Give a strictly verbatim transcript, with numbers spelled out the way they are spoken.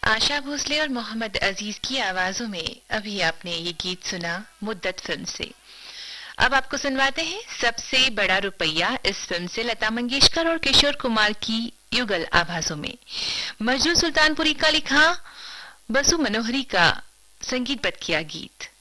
आशा भोसले और मोहम्मद अजीज की आवाजों में अभी आपने ये गीत सुना मुद्दत फिल्म से। अब आपको सुनवाते हैं सबसे बड़ा रुपया इस फिल्म से लता मंगेशकर और किशोर कुमार की युगल आवाजों में। मजनू सुल्तानपुरी का लिखा, बसु मनोहरी का संगीतबद्ध किया गीत।